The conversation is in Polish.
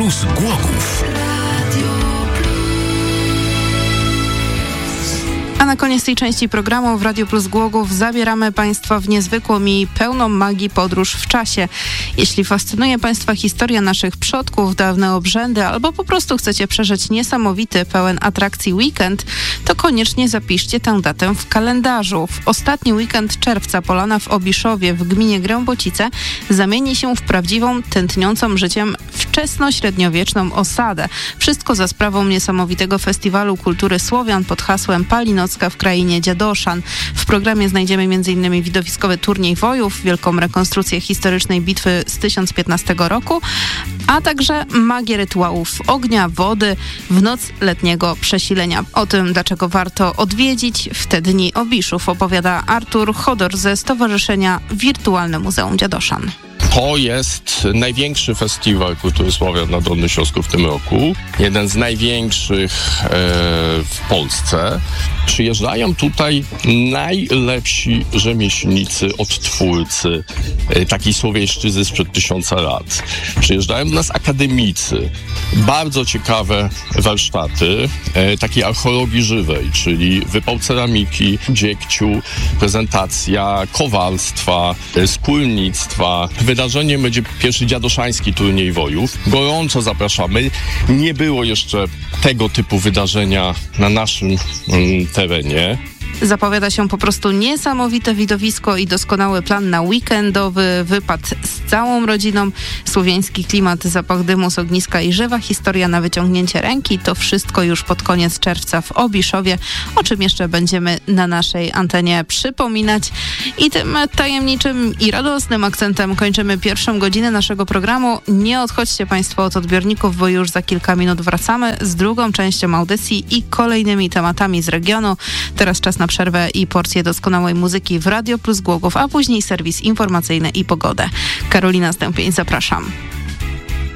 Plus Głogów. A na koniec tej części programu w Radio Plus Głogów zabieramy Państwa w niezwykłą i pełną magii podróż w czasie. Jeśli fascynuje Państwa historia naszych przodków, dawne obrzędy, albo po prostu chcecie przeżyć niesamowity, pełen atrakcji weekend, to koniecznie zapiszcie tę datę w kalendarzu. W ostatni weekend czerwca Polana w Obiszowie w gminie Grębocice zamieni się w prawdziwą, tętniącą życiem wczesnośredniowieczną osadę. Wszystko za sprawą niesamowitego festiwalu kultury Słowian pod hasłem Palinocka w krainie Dziadoszan. W programie znajdziemy m.in. widowiskowy turniej wojów, wielką rekonstrukcję historycznej bitwy z 1015 roku, a także magię rytuałów ognia, wody w noc letniego przesilenia. O tym, dlaczego warto odwiedzić w te dni Obiszów, opowiada Artur Chodor ze Stowarzyszenia Wirtualne Muzeum Dziadoszan. To jest największy festiwal kultury Słowian na Dolnym Śląsku w tym roku. Jeden z największych w Polsce. Przyjeżdżają tutaj najlepsi rzemieślnicy, odtwórcy takiej słowiańszczyzny sprzed 1000 lat. Przyjeżdżają do nas akademicy. Bardzo ciekawe warsztaty takiej archeologii żywej, czyli wypał ceramiki, dziegciu, prezentacja kowalstwa, skórnictwa. Wydarzeniem będzie pierwszy dziadoszański turniej wojów. Gorąco zapraszamy. Nie było jeszcze tego typu wydarzenia na naszym terenie. Zapowiada się po prostu niesamowite widowisko i doskonały plan na weekendowy wypad z całą rodziną. Słowiański klimat, zapach dymu z ogniska i żywa historia na wyciągnięcie ręki. To wszystko już pod koniec czerwca w Obiszowie, o czym jeszcze będziemy na naszej antenie przypominać. I tym tajemniczym i radosnym akcentem kończymy pierwszą godzinę naszego programu. Nie odchodźcie Państwo od odbiorników, bo już za kilka minut wracamy z drugą częścią audycji i kolejnymi tematami z regionu. Teraz czas na przerwę i porcję doskonałej muzyki w Radio Plus Głogów, a później serwis informacyjny i pogodę. Karolina Stępień, zapraszam.